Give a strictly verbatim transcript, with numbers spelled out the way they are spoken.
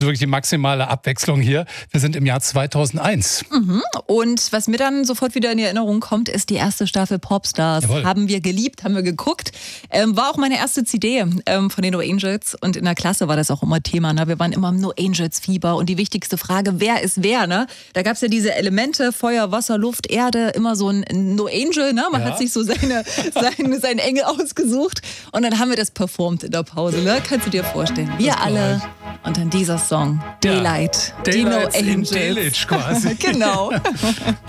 Wirklich die maximale Abwechslung hier. Wir sind im Jahr zweitausendeins. Mhm. Und was mir dann sofort wieder in die Erinnerung kommt, ist die erste Staffel Popstars. Jawohl. Haben wir geliebt, haben wir geguckt. Ähm, war auch meine erste C D ähm, von den No Angels. Und in der Klasse war das auch immer Thema. Ne? Wir waren immer im No Angels Fieber. Und die wichtigste Frage, wer ist wer? Ne? Da gab es ja diese Elemente, Feuer, Wasser, Luft, Erde. Immer so ein No Angel. Ne? Man Ja. hat sich so seine, seine, seinen Engel ausgesucht. Und dann haben wir das performt in der Pause. Ne? Kannst du dir vorstellen. Wir Das alle. glaub Und dann dieser Song, Ja. Daylight, die No Daylight in Angels. Delitzsch quasi. Genau.